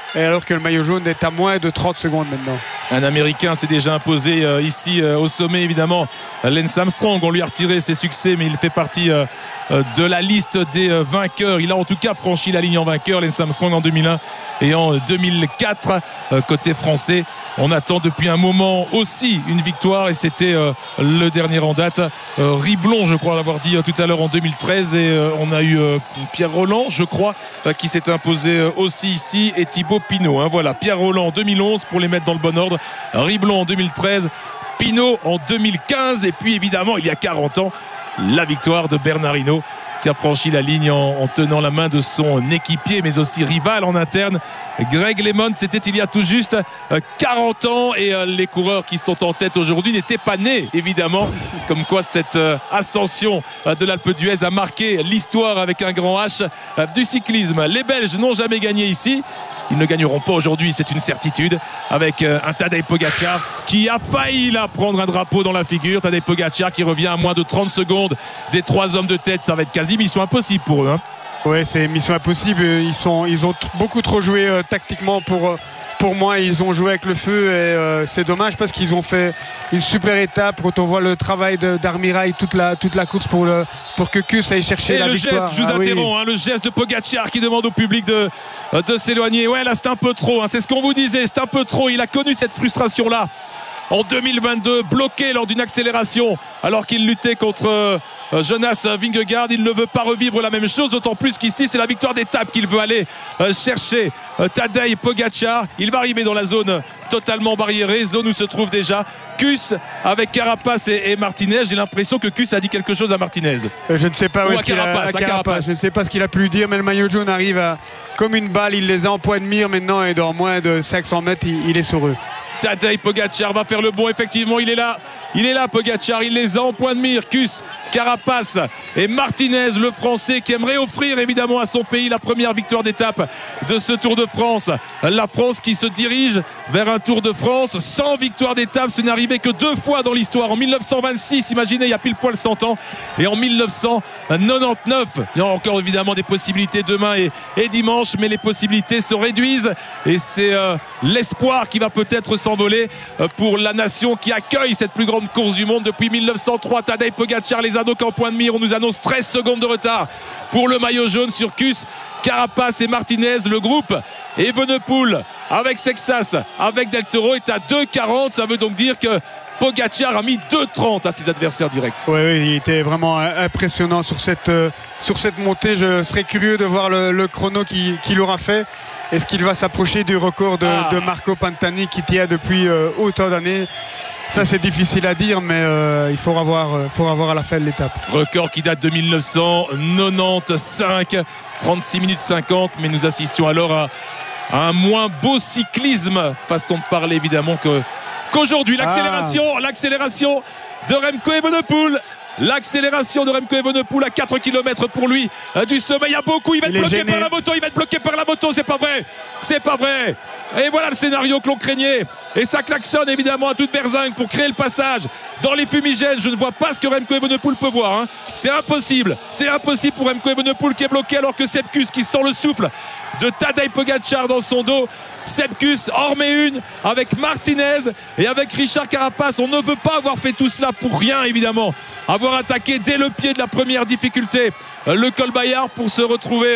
et alors que le maillot jaune est à moins de trente secondes maintenant. Un Américain s'est déjà imposé euh, ici euh, au sommet, évidemment. Lance Armstrong, on lui a retiré ses succès, mais il fait partie euh, euh, de la liste des euh, vainqueurs. Il a en tout cas franchi la ligne en vainqueur, Lance Armstrong en deux mille un et en deux mille quatre. Euh, côté français, on attend depuis un moment aussi une victoire, et c'était euh, le dernier en date. Euh, Riblon, je crois l'avoir dit euh, tout à l'heure, en deux mille treize, et euh, on a eu euh, Pierre Rolland, je crois, euh, qui s'est imposé euh, aussi ici, et Thibaut Pinot. Hein, voilà, Pierre Rolland en deux mille onze pour les mettre dans le bon ordre. Riblon en deux mille treize, Pinot en deux mille quinze, et puis évidemment il y a quarante ans, la victoire de Bernard Hinault, qui a franchi la ligne en, en tenant la main de son équipier mais aussi rival en interne, Greg LeMond. C'était il y a tout juste quarante ans, et euh, les coureurs qui sont en tête aujourd'hui n'étaient pas nés, évidemment. Comme quoi cette euh, ascension euh, de l'Alpe d'Huez a marqué l'histoire avec un grand H euh, du cyclisme. Les Belges n'ont jamais gagné ici. Ils ne gagneront pas aujourd'hui, c'est une certitude, avec euh, un Tadej Pogačar qui a failli là prendre un drapeau dans la figure. Tadej Pogačar qui revient à moins de trente secondes des trois hommes de tête. Ça va être quasi mission impossible pour eux. Hein. Ouais, c'est mission impossible. Ils, sont, ils ont t- beaucoup trop joué euh, tactiquement pour, euh, pour moi. Ils ont joué avec le feu, et euh, c'est dommage parce qu'ils ont fait une super étape. Quand on voit le travail de, d'Armirail toute la, toute la course pour, le, pour que Kuss aille chercher et la le victoire. Geste, je vous ah, interromps, oui. hein, le geste de Pogačar qui demande au public de, de s'éloigner. Ouais, là c'est un peu trop, hein, c'est ce qu'on vous disait, c'est un peu trop. Il a connu cette frustration-là en deux mille vingt-deux, bloqué lors d'une accélération alors qu'il luttait contre euh, Jonas Vingegaard. Il ne veut pas revivre la même chose, d'autant plus qu'ici c'est la victoire d'étape qu'il veut aller euh, chercher. euh, Tadej Pogačar, il va arriver dans la zone totalement barriérée, zone où se trouve déjà Kuss avec Carapace et, et Martinez. J'ai l'impression que Kuss a dit quelque chose à Martinez. Euh, je ne sais pas où Ou est-ce à qu'il a, Carapace, à à Carapace. Carapace. Je ne sais pas ce qu'il a pu lui dire, mais le maillot jaune arrive à, comme une balle. Il les a en point de mire maintenant, et dans moins de cinq cents mètres, il, il est sur eux. Tadej Pogačar va faire le bon, effectivement il est là, il est là Pogačar, il les a en point de mire. Kuss, Carapace et Martinez, le français qui aimerait offrir évidemment à son pays la première victoire d'étape de ce Tour de France. La France qui se dirige vers un Tour de France sans victoire d'étape. Ce n'est arrivé que deux fois dans l'histoire, en mille neuf cent vingt-six, imaginez, il y a pile poil cent ans, et en mille neuf cent quatre-vingt-dix-neuf. Il y a encore évidemment des possibilités demain et, et dimanche, mais les possibilités se réduisent, et c'est euh, l'espoir qui va peut-être s'envoler euh, pour la nation qui accueille cette plus grande course du monde depuis mille neuf cent trois. Tadej Pogačar, les ados en point de mire. On nous annonce treize secondes de retard pour le maillot jaune sur Kuss, Carapace et Martinez. Le groupe Evenepoel avec Sexas, avec Del Toro est à deux quarante. Ça veut donc dire que Pogačar a mis deux trente à ses adversaires directs. Oui, oui, il était vraiment impressionnant sur cette, euh, sur cette montée. Je serais curieux de voir le, le chrono qu'il, qu'il aura fait. Est-ce qu'il va s'approcher du record de, ah. de Marco Pantani qui tient depuis euh, autant d'années? Ça, c'est difficile à dire, mais euh, il faudra voir, euh, faudra voir à la fin de l'étape. Record qui date de mille neuf cent quatre-vingt-quinze, trente-six minutes cinquante, mais nous assistions alors à, à un moins beau cyclisme, façon de parler évidemment que, qu'aujourd'hui. L'accélération, ah. l'accélération de Remco Evenepoel. L'accélération de Remco Evenepoel à quatre kilomètres pour lui euh, du sommet. Il y a beaucoup, il va être il bloqué par la moto, il va être bloqué par la moto, c'est pas vrai, c'est pas vrai. Et voilà le scénario que l'on craignait. Et ça klaxonne évidemment à toute berzingue pour créer le passage dans les fumigènes. Je ne vois pas ce que Remco Evenepoel peut voir. Hein. C'est impossible, c'est impossible pour Remco Evenepoel qui est bloqué, alors que Sepp Kuss qui sent le souffle de Tadej Pogačar dans son dos. Sepp Kuss en remet une avec Martinez et avec Richard Carapace. On ne veut pas avoir fait tout cela pour rien, évidemment. Avoir attaqué dès le pied de la première difficulté le col Bayard pour se retrouver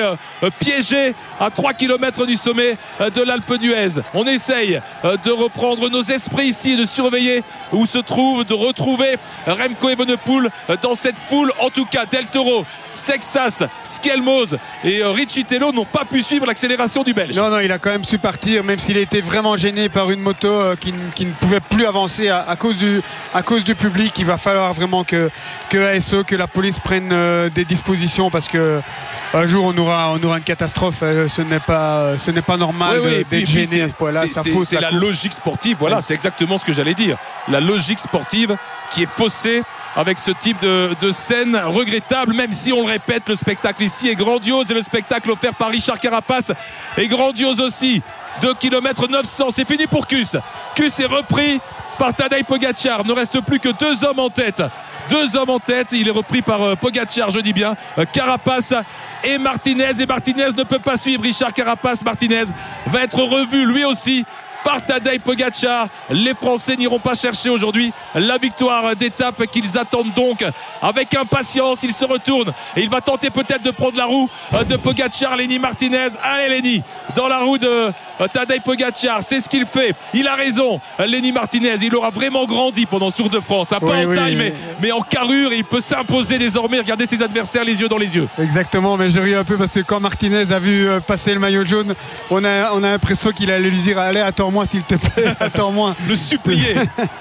piégé à trois kilomètres du sommet de l'Alpe d'Huez. On essaye de reprendre nos esprits ici et de surveiller où se trouve, de retrouver Remco Evenepoel dans cette foule. En tout cas, Del Toro, Sexas, Skelmos et Richitello n'ont pas pu suivre l'accélération du Belge. Non, non, il a quand même su partir, même s'il a été vraiment gêné par une moto euh, qui, qui ne pouvait plus avancer à, à, cause du, à cause du public. Il va falloir vraiment que, que A S O, que la police prenne euh, des dispositions, parce que un jour on aura, on aura une catastrophe. Euh, ce n'est pas, ce n'est pas normal oui, oui, d'être gêné à ce point-là. C'est, c'est, c'est la, la logique sportive, voilà, oui. C'est exactement ce que j'allais dire. La logique sportive qui est faussée avec ce type de, de scène regrettable, même si on le répète, le spectacle ici est grandiose et le spectacle offert par Richard Carapace est grandiose aussi. deux kilomètres neuf cents, c'est fini pour Kuss. Kuss est repris par Tadej Pogačar. Ne reste plus que deux hommes en tête Deux hommes en tête. Il est repris par euh, Pogacar, je dis bien. Euh, Carapace et Martinez. Et Martinez ne peut pas suivre Richard Carapace. Martinez va être revu lui aussi par Tadej Pogacar. Les Français n'iront pas chercher aujourd'hui la victoire d'étape qu'ils attendent donc avec impatience. Il se retourne et il va tenter peut-être de prendre la roue de Pogacar. Lenny Martinez, allez Lenny, dans la roue de Tadej Pogacar, c'est ce qu'il fait. Il a raison, Lenny Martinez. Il aura vraiment grandi pendant ce Tour de France, hein, pas oui, en oui, taille, oui. Mais, mais en carrure. Et il peut s'imposer désormais. Regardez ses adversaires les yeux dans les yeux. Exactement, mais je ris un peu parce que quand Martinez a vu passer le maillot jaune, on a, on a l'impression qu'il allait lui dire allez, attends-moi s'il te plaît, attends-moi. Le supplier.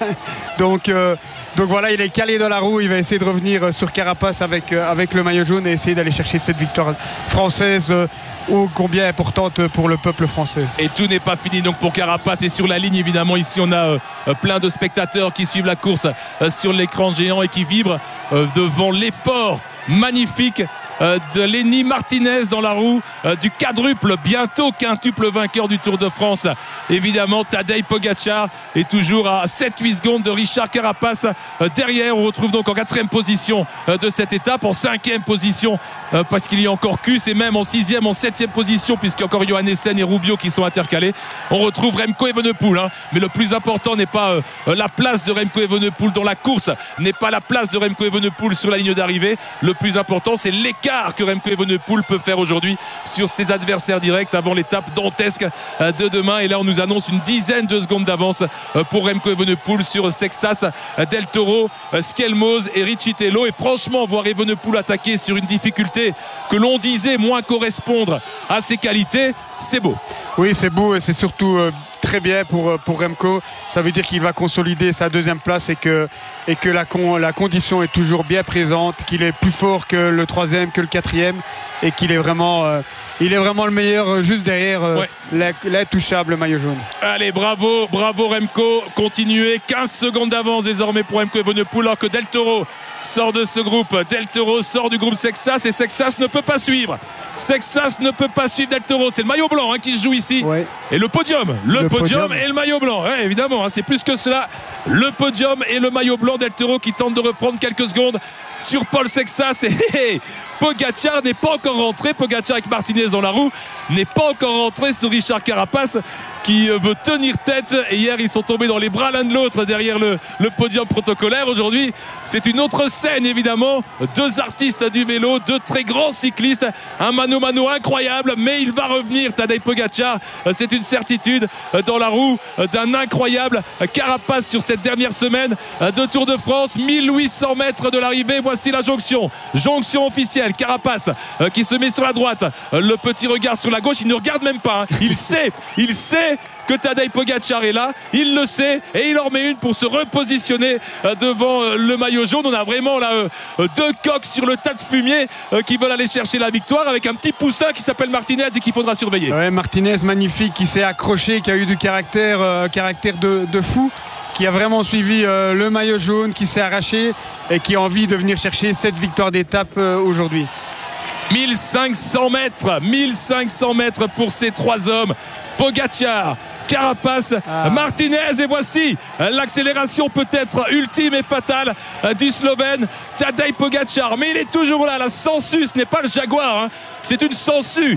donc, euh, donc voilà, il est calé dans la roue. Il va essayer de revenir sur Carapace avec, euh, avec le maillot jaune et essayer d'aller chercher cette victoire française. Euh, ô combien importante pour le peuple français. Et tout n'est pas fini donc pour Carapace. Et sur la ligne évidemment ici on a euh, plein de spectateurs qui suivent la course euh, sur l'écran géant et qui vibrent euh, devant l'effort magnifique euh, de Lenny Martinez dans la roue euh, du quadruple, bientôt quintuple vainqueur du Tour de France. Évidemment Tadej Pogacar est toujours à sept huit secondes de Richard Carapace. Euh, derrière on retrouve donc en quatrième position euh, de cette étape, en cinquième position euh, parce qu'il y a encore Kuss, et même en sixième, en septième position puisqu'il y a encore Johannessen et Rubio qui sont intercalés. On retrouve Remco Evenepoel, hein, mais le plus important n'est pas euh, la place de Remco Evenepoel dans la course, n'est pas la place de Remco Evenepoel sur la ligne d'arrivée. Le plus important c'est l'écart que Remco Evenepoel peut faire aujourd'hui sur ses adversaires directs avant l'étape dantesque euh, de demain. Et là on nous annonce une dizaine de secondes d'avance euh, pour Remco Evenepoel sur Sexas, euh, Del Toro, euh, Skelmoz et Riccitello. Et franchement voir Evenepoel attaquer sur une difficulté que l'on disait moins correspondre à ses qualités, c'est beau. Oui, c'est beau et c'est surtout euh, très bien pour, pour Remco. Ça veut dire qu'il va consolider sa deuxième place et que, et que la, con, la condition est toujours bien présente, qu'il est plus fort que le troisième, que le quatrième et qu'il est vraiment... Euh, Il est vraiment le meilleur juste derrière euh, ouais. l'intouchable maillot jaune. Allez, bravo, bravo Remco. Continuez, quinze secondes d'avance désormais pour Remco Evenepoel alors que Del Toro sort de ce groupe. Del Toro sort du groupe Sexas et Sexas ne peut pas suivre. Sexas ne peut pas suivre Del Toro. C'est le maillot blanc hein, qui se joue ici. Ouais. Et le podium. Le, le podium, podium et le maillot blanc. Ouais, évidemment, hein, c'est plus que cela. Le podium et le maillot blanc. Del Toro qui tente de reprendre quelques secondes sur Paul Sexas. Et hé, hé, Pogacar n'est pas encore rentré. Pogacar avec Martinez dans la roue n'est pas encore rentré sur Richard Carapace qui veut tenir tête. Et hier ils sont tombés dans les bras l'un de l'autre derrière le, le podium protocolaire. Aujourd'hui c'est une autre scène évidemment. Deux artistes du vélo, deux très grands cyclistes, un mano mano incroyable, mais il va revenir Tadej Pogacar, c'est une certitude, dans la roue d'un incroyable Carapace sur cette dernière semaine de Tour de France. Mille huit cents mètres de l'arrivée, voici la jonction jonction officielle. Carapace qui se met sur la droite, le petit regard sur la gauche, il ne regarde même pas hein. il sait, il sait que Tadej Pogacar est là, il le sait et il en met une pour se repositionner devant le maillot jaune. On a vraiment là deux coqs sur le tas de fumier qui veulent aller chercher la victoire avec un petit poussin qui s'appelle Martinez et qu'il faudra surveiller. Ouais, Martinez magnifique, qui s'est accroché, qui a eu du caractère, euh, caractère de, de fou, qui a vraiment suivi euh, le maillot jaune, qui s'est arraché et qui a envie de venir chercher cette victoire d'étape euh, aujourd'hui. mille cinq cents mètres, mille cinq cents mètres pour ces trois hommes. Pogacar, Carapace, ah. Martinez, et voici l'accélération peut-être ultime et fatale du Slovène Tadej Pogacar. Mais il est toujours là, la sangsue, ce n'est pas le Jaguar, hein. C'est une sangsue.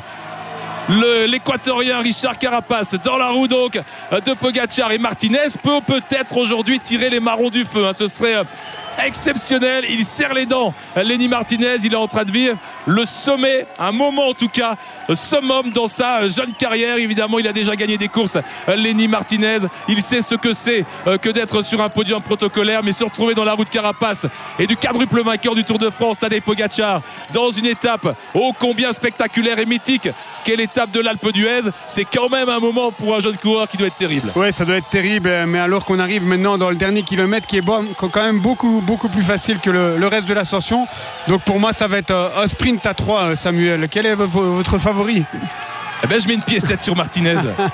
L'équatorien Richard Carapace dans la roue donc de Pogacar, et Martinez peut peut-être aujourd'hui tirer les marrons du feu, hein. Ce serait exceptionnel. Il serre les dents, Lenny Martinez, il est en train de vivre le sommet, un moment en tout cas summum dans sa jeune carrière. Évidemment il a déjà gagné des courses, Lenny Martinez, il sait ce que c'est que d'être sur un podium protocolaire, mais se retrouver dans la roue de Carapace et du quadruple vainqueur du Tour de France Tadej Pogacar dans une étape ô combien spectaculaire et mythique qu'est l'étape de l'Alpe d'Huez, c'est quand même un moment pour un jeune coureur qui doit être terrible. Ouais, ça doit être terrible, mais alors qu'on arrive maintenant dans le dernier kilomètre qui est bon, quand même beaucoup beaucoup plus facile que le, le reste de l'ascension. Donc pour moi ça va être un sprint à trois. Samuel, quel est votre favori? Eh ben, je mets une piécette sur Martinez.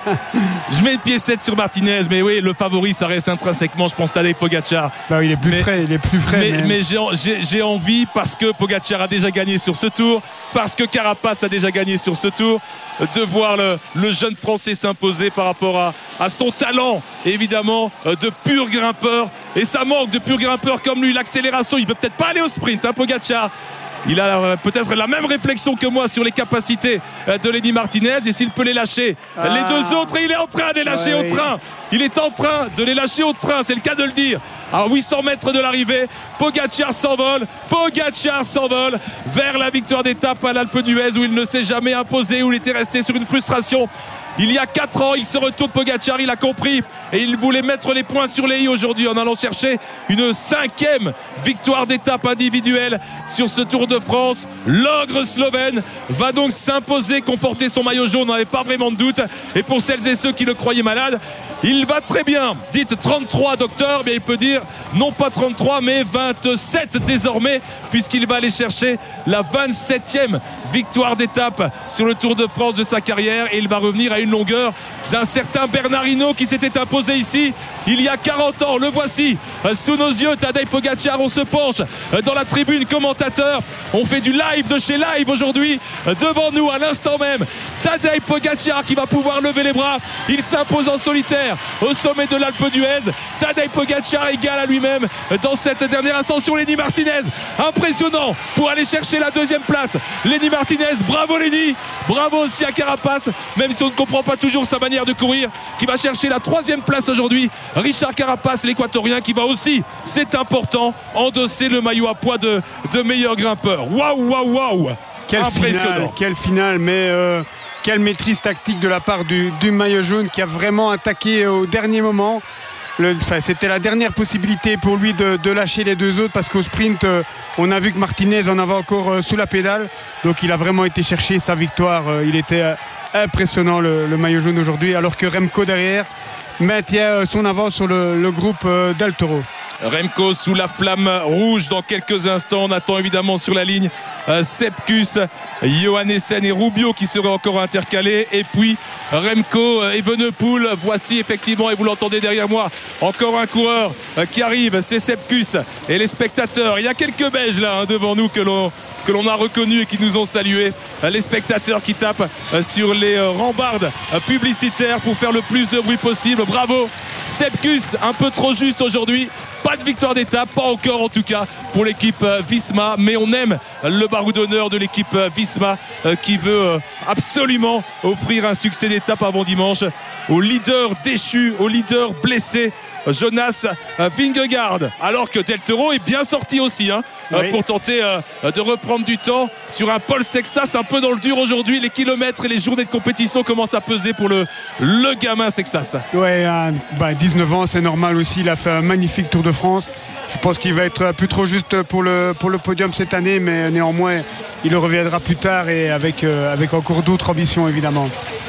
Je mets une piécette sur Martinez, mais oui, le favori, ça reste intrinsèquement, je pense, Tadej Pogacar. Bah, il est plus mais, frais, il est plus frais. Mais, mais... mais j'ai, j'ai, j'ai envie, parce que Pogacar a déjà gagné sur ce tour, parce que Carapaz a déjà gagné sur ce tour, de voir le, le jeune Français s'imposer par rapport à, à son talent, évidemment, de pur grimpeur. Et ça manque de pur grimpeur comme lui. L'accélération, il veut peut-être pas aller au sprint, hein, Pogacar. Il a peut-être la même réflexion que moi sur les capacités de Lenny Martinez, et s'il peut les lâcher ah. les deux autres, et il est en train de les lâcher ouais, au train. Il est en train de les lâcher au train, c'est le cas de le dire. À huit cents mètres de l'arrivée, Pogacar s'envole, Pogacar s'envole vers la victoire d'étape à l'Alpe d'Huez, où il ne s'est jamais imposé, où il était resté sur une frustration. Il y a quatre ans, il se retourne, Pogacar, il a compris, et il voulait mettre les points sur les i aujourd'hui en allant chercher une cinquième victoire d'étape individuelle sur ce Tour de France. L'ogre slovène va donc s'imposer, conforter son maillot jaune, on n'avait pas vraiment de doute. Et pour celles et ceux qui le croyaient malade, il va très bien. Dites trente-trois, docteur, bien il peut dire non pas trente-trois mais vingt-sept désormais, puisqu'il va aller chercher la vingt-septième victoire d'étape sur le Tour de France de sa carrière, et il va revenir à une longueur d'un certain Bernard Hinault qui s'était imposé ici il y a quarante ans. Le voici sous nos yeux, Tadej Pogacar. On se penche dans la tribune commentateur, on fait du live de chez live aujourd'hui. Devant nous à l'instant même, Tadej Pogacar qui va pouvoir lever les bras. Il s'impose en solitaire au sommet de l'Alpe d'Huez. Tadej Pogacar égal à lui-même dans cette dernière ascension. Lenny Martinez, impressionnant pour aller chercher la deuxième place. Lenny Martinez, bravo Lenny, bravo aussi à Carapaz, même si on ne comprend pas toujours sa manière de courir, qui va chercher la troisième place aujourd'hui. Richard Carapaz, l'équatorien, qui va aussi, c'est important, endosser le maillot à poids de, de meilleur grimpeur. Waouh, waouh, waouh, impressionnant. Finale, quelle finale, mais euh, quelle maîtrise tactique de la part du, du maillot jaune, qui a vraiment attaqué au dernier moment. Le, enfin, c'était la dernière possibilité pour lui de, de lâcher les deux autres, parce qu'au sprint euh, on a vu que Martinez en avait encore euh, sous la pédale, donc il a vraiment été chercher sa victoire. Euh, il était euh, impressionnant le, le maillot jaune aujourd'hui, alors que Remco derrière maintient son avance sur le, le groupe euh, d'Al Toro. Remco sous la flamme rouge dans quelques instants. On attend évidemment sur la ligne euh, Sepkus, Johannesen et Rubio qui seraient encore intercalés, et puis Remco et Evenepoel. Voici effectivement, et vous l'entendez derrière moi, encore un coureur euh, qui arrive, c'est Sepkus. Et les spectateurs, il y a quelques Belges là hein, devant nous que l'on que l'on a reconnus et qui nous ont salués. Les spectateurs qui tapent sur les rambardes publicitaires pour faire le plus de bruit possible. Bravo Sepkus, un peu trop juste aujourd'hui. Pas de victoire d'étape, pas encore en tout cas pour l'équipe Visma, mais on aime le barreau d'honneur de l'équipe Visma qui veut absolument offrir un succès d'étape avant dimanche au leader déchu, au leader blessé, Jonas Vingegaard, alors que Del Toro est bien sorti aussi hein, oui. pour tenter euh, de reprendre du temps sur un Paul Sexas un peu dans le dur aujourd'hui. Les kilomètres et les journées de compétition commencent à peser pour le, le gamin Sexas. Ouais, euh, bah, dix-neuf ans, c'est normal aussi. Il a fait un magnifique Tour de France. Je pense qu'il va être plus trop juste pour le, pour le podium cette année, mais néanmoins il reviendra plus tard, et avec, euh, avec encore d'autres ambitions évidemment.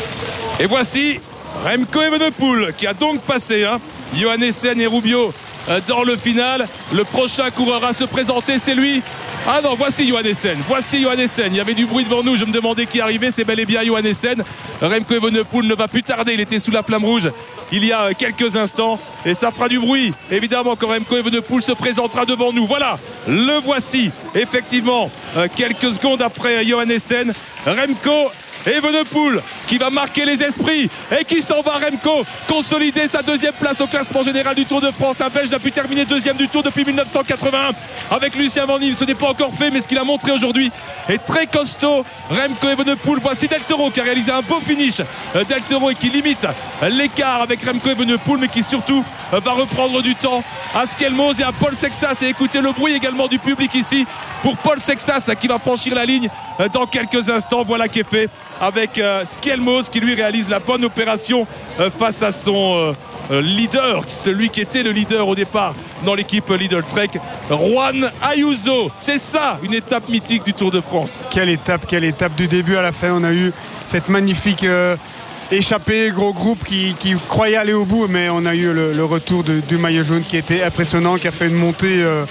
Et voici Remco Evenepoel qui a donc passé hein, Johannesen et Rubio dans le final. Le prochain coureur à se présenter, c'est lui. Ah non, voici Johannesen. Voici Johannesen. Il y avait du bruit devant nous. Je me demandais qui arrivait. C'est bel et bien Johannesen. Remco Evenepoel ne va plus tarder. Il était sous la flamme rouge il y a quelques instants. Et ça fera du bruit, évidemment, quand Remco Evenepoel se présentera devant nous. Voilà, le voici. Effectivement, quelques secondes après Johannesen. Remco Evenepoel qui va marquer les esprits et qui s'en va. Remco consolider sa deuxième place au classement général du Tour de France. Un Belge n'a pu terminer deuxième du Tour depuis mille neuf cent quatre-vingt-un avec Lucien Van Niel. Ce n'est pas encore fait, mais ce qu'il a montré aujourd'hui est très costaud. Remco Evenepoel, voici Del Toro qui a réalisé un beau finish. Del Toro et qui limite l'écart avec Remco Evenepoel, mais qui surtout va reprendre du temps à Skelmos et à Paul Sexas. Et écoutez le bruit également du public ici pour Paul Sexas qui va franchir la ligne dans quelques instants. Voilà qui est fait avec euh, Skelmos qui lui réalise la bonne opération euh, face à son euh, leader, celui qui était le leader au départ dans l'équipe Lidl Trek, Juan Ayuso. C'est ça une étape mythique du Tour de France. Quelle étape, quelle étape du début à la fin. On a eu cette magnifique euh, échappée, gros groupe qui, qui croyait aller au bout, mais on a eu le, le retour de, du maillot jaune qui était impressionnant, qui a fait une montée euh,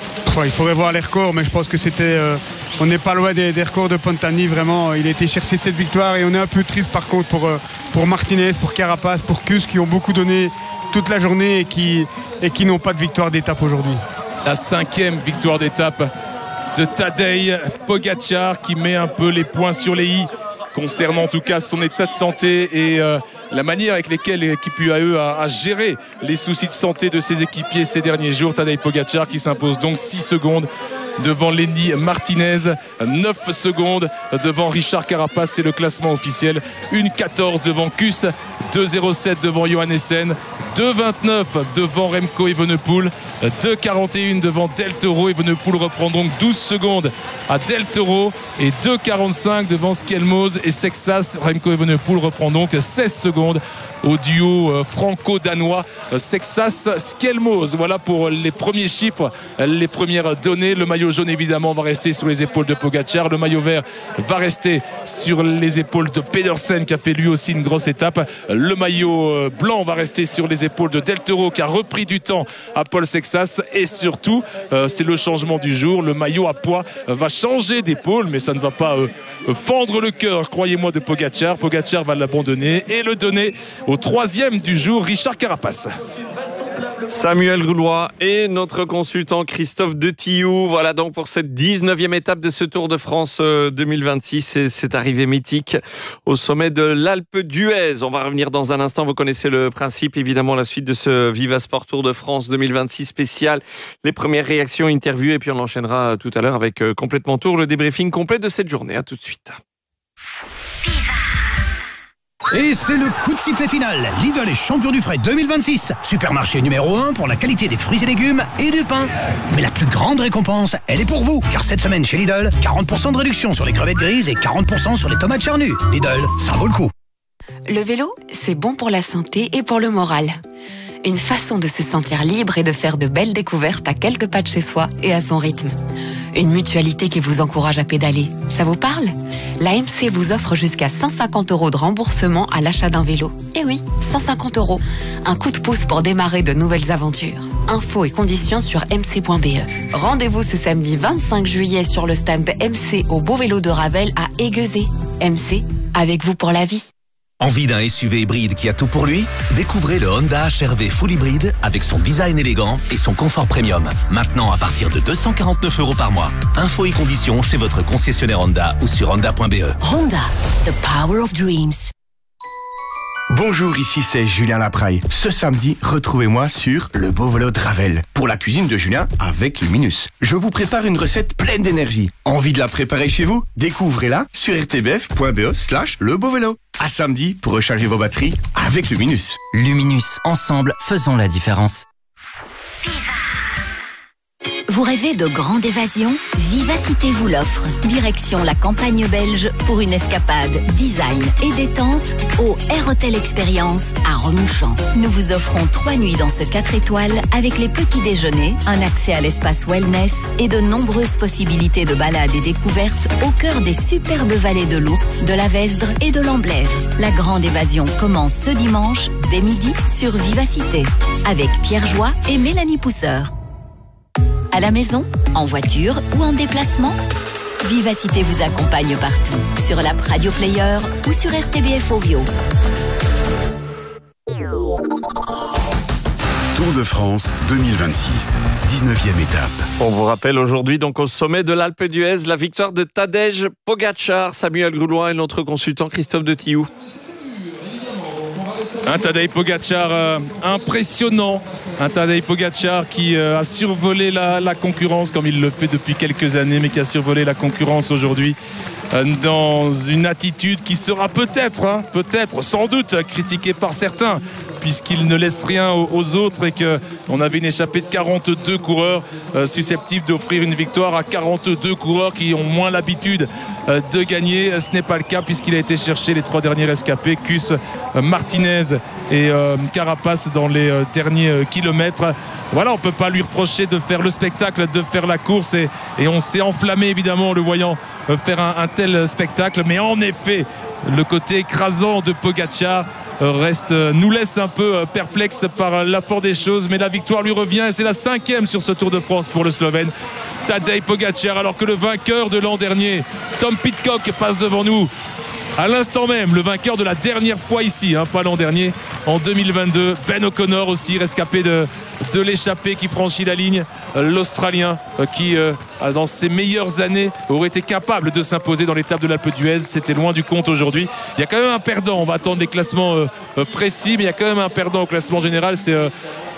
Enfin, il faudrait voir les records, mais je pense que c'était... Euh, on n'est pas loin des, des records de Pantani, vraiment. Il a été chercher cette victoire et on est un peu triste par contre pour, euh, pour Martinez, pour Carapaz, pour Kuss, qui ont beaucoup donné toute la journée et qui, et qui n'ont pas de victoire d'étape aujourd'hui. La cinquième victoire d'étape de Tadej Pogačar qui met un peu les points sur les i concernant en tout cas son état de santé et euh, la manière avec laquelle l'équipe U A E a, a géré les soucis de santé de ses équipiers ces derniers jours. Tadej Pogačar qui s'impose donc six secondes devant Lenny Martinez, neuf secondes devant Richard Carapaz, c'est le classement officiel, une quatorze devant Kuss, deux zéro sept devant Johannesen, deux vingt-neuf devant Remco Evenepoel, deux quarante et un devant Del Toro. Evenepoel reprend donc douze secondes à Del Toro et deux quarante-cinq devant Skelmose et Sexas. Remco Evenepoel reprend donc seize secondes au duo franco-danois Sexas-Skelmose. Voilà pour les premiers chiffres, les premières données. Le maillot jaune évidemment va rester sur les épaules de Pogačar. Le maillot vert va rester sur les épaules de Pedersen qui a fait lui aussi une grosse étape. Le maillot blanc va rester sur les épaules de Del Toro qui a repris du temps à Paul Sexas. Et surtout, c'est le changement du jour. Le maillot à poids va changer d'épaule, mais ça ne va pas fendre le cœur, croyez-moi, de Pogačar. Pogačar va l'abandonner et le donner au troisième du jour, Richard Carapaz. Samuel Goulois et notre consultant Christophe Detillou. Voilà donc pour cette dix-neuvième étape de ce Tour de France deux mille vingt-six et cette arrivée mythique au sommet de l'Alpe d'Huez. On va revenir dans un instant, vous connaissez le principe évidemment, la suite de ce Viva Sport Tour de France deux mille vingt-six spécial. Les premières réactions, interviews et puis on enchaînera tout à l'heure avec Complètement Tour, le débriefing complet de cette journée. À tout de suite. Et c'est le coup de sifflet final. Lidl est champion du frais deux mille vingt-six. Supermarché numéro un pour la qualité des fruits et légumes et du pain. Mais la plus grande récompense, elle est pour vous. Car cette semaine chez Lidl, quarante pour cent de réduction sur les crevettes grises et quarante pour cent sur les tomates charnues. Lidl, ça vaut le coup. Le vélo, c'est bon pour la santé et pour le moral. Une façon de se sentir libre et de faire de belles découvertes à quelques pas de chez soi et à son rythme. Une mutualité qui vous encourage à pédaler. Ça vous parle ? La M C vous offre jusqu'à cent cinquante euros de remboursement à l'achat d'un vélo. Eh oui, cent cinquante euros. Un coup de pouce pour démarrer de nouvelles aventures. Infos et conditions sur m c point b e. Rendez-vous ce samedi vingt-cinq juillet sur le stand M C au Beau Vélo de Ravel à Aiguezé. M C, avec vous pour la vie. Envie d'un S U V hybride qui a tout pour lui ? Découvrez le Honda H R V Full Hybride avec son design élégant et son confort premium. Maintenant à partir de deux cent quarante-neuf euros par mois. Infos et conditions chez votre concessionnaire Honda ou sur honda point b e. Honda, the power of dreams. Bonjour, ici c'est Julien Lapraille. Ce samedi, retrouvez-moi sur le Beau Vélo de Ravel pour la cuisine de Julien avec Luminus. Je vous prépare une recette pleine d'énergie. Envie de la préparer chez vous ? Découvrez-la sur r t b f point b e slash le beau vélo. À samedi pour recharger vos batteries avec Luminus. Luminus, ensemble, faisons la différence. Vous rêvez de grande évasion ? Vivacité vous l'offre. Direction la campagne belge pour une escapade design et détente au Air Hotel Experience à Remouchamp. Nous vous offrons trois nuits dans ce quatre étoiles avec les petits déjeuners, un accès à l'espace wellness et de nombreuses possibilités de balades et découvertes au cœur des superbes vallées de l'Ourthe, de la Vesdre et de l'Amblève. La grande évasion commence ce dimanche dès midi sur Vivacité avec Pierre Joie et Mélanie Pousseur. À la maison, en voiture ou en déplacement, Vivacité vous accompagne partout, sur l'app Radio Player ou sur R T B F Ovio. Tour de France deux mille vingt-six, dix-neuvième étape. On vous rappelle aujourd'hui donc au sommet de l'Alpe d'Huez la victoire de Tadej Pogačar. Samuel Goulois et notre consultant Christophe Detillou. Un Tadej Pogačar euh, impressionnant, un Tadej Pogačar qui euh, a survolé la, la concurrence comme il le fait depuis quelques années, mais qui a survolé la concurrence aujourd'hui euh, dans une attitude qui sera peut-être, hein, peut-être, sans doute critiquée par certains, puisqu'il ne laisse rien aux, aux autres et qu'on avait une échappée de quarante-deux coureurs euh, susceptibles d'offrir une victoire à quarante-deux coureurs qui ont moins l'habitude euh, de gagner. Ce n'est pas le cas puisqu'il a été chercher les trois derniers rescapés, Kuss, euh, Martinez et euh, Carapaz dans les euh, derniers euh, kilomètres. Voilà, on ne peut pas lui reprocher de faire le spectacle, de faire la course et, et on s'est enflammé évidemment en le voyant euh, faire un, un tel spectacle, mais en effet le côté écrasant de Pogačar reste, nous laisse un peu perplexe par la force des choses, mais la victoire lui revient et c'est la cinquième sur ce Tour de France pour le Slovène Tadej Pogačar, alors que le vainqueur de l'an dernier, Tom Pidcock, passe devant nous à l'instant même, le vainqueur de la dernière fois ici, hein, pas l'an dernier, en deux mille vingt-deux. Ben O'Connor aussi, rescapé de, de l'échappée, qui franchit la ligne. L'Australien euh, qui, euh, dans ses meilleures années, aurait été capable de s'imposer dans l'étape de l'Alpe d'Huez. C'était loin du compte aujourd'hui. Il y a quand même un perdant. On va attendre les classements euh, précis, mais il y a quand même un perdant au classement général. C'est euh,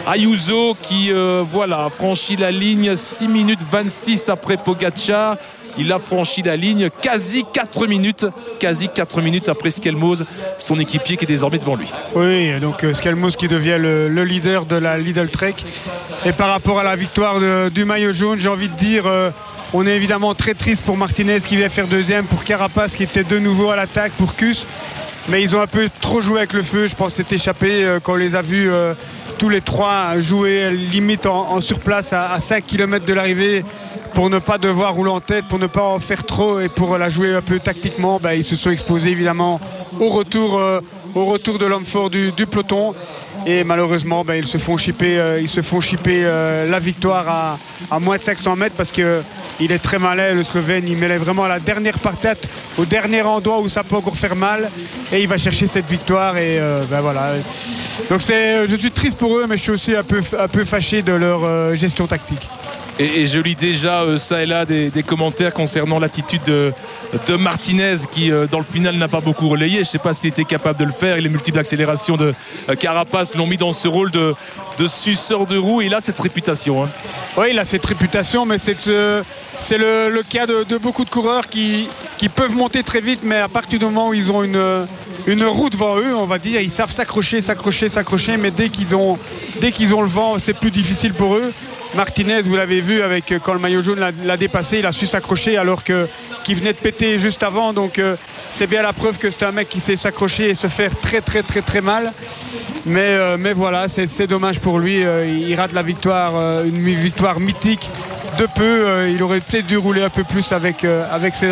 Ayuso qui euh, voilà, franchit la ligne six minutes vingt-six après Pogačar. Il a franchi la ligne quasi quatre minutes, quasi quatre minutes après Skelmos, son équipier qui est désormais devant lui. Oui, donc euh, Skelmos qui devient le, le leader de la Lidl Trek. Et par rapport à la victoire de, du maillot jaune, j'ai envie de dire, euh, on est évidemment très triste pour Martinez qui vient faire deuxième, pour Carapaz qui était de nouveau à l'attaque, pour Kuss. Mais ils ont un peu trop joué avec le feu, je pense que c'est échappé euh, quand on les a vus euh, tous les trois jouer limite en, en surplace à, à cinq kilomètres de l'arrivée. Pour ne pas devoir rouler en tête, pour ne pas en faire trop et pour la jouer un peu tactiquement, bah, ils se sont exposés évidemment au retour, euh, au retour de l'homme fort du, du peloton. Et malheureusement, bah, ils se font chipper, euh, ils se font chipper euh, la victoire à, à moins de cinq cents mètres parce qu'il est très malin, le Slovène. Il met vraiment à la dernière partate, au dernier endroit où ça peut encore faire mal. Et il va chercher cette victoire. Et euh, bah, voilà. Donc c'est, je suis triste pour eux, mais je suis aussi un peu, un peu fâché de leur euh, gestion tactique. Et, et je lis déjà euh, ça et là des, des commentaires concernant l'attitude de, de Martinez qui euh, dans le final n'a pas beaucoup relayé. Je ne sais pas s'il était capable de le faire et les multiples accélérations de euh, Carapaz l'ont mis dans ce rôle de, de suceur de roue. Et il a cette réputation. Hein. Oui, il a cette réputation, mais c'est, euh, c'est le, le cas de, de beaucoup de coureurs qui, qui peuvent monter très vite, mais à partir du moment où ils ont une, une roue devant eux, on va dire, ils savent s'accrocher, s'accrocher, s'accrocher, mais dès qu'ils ont, dès qu'ils ont le vent, c'est plus difficile pour eux. Martinez, vous l'avez vu, avec, quand le maillot jaune l'a, l'a dépassé, il a su s'accrocher alors que, qu'il venait de péter juste avant. Donc euh, c'est bien la preuve que c'est un mec qui sait s'accrocher et se faire très très très très mal. Mais, euh, mais voilà, c'est, c'est dommage pour lui. Euh, il rate la victoire, euh, une victoire mythique de peu. Euh, il aurait peut-être dû rouler un peu plus avec, euh, avec ses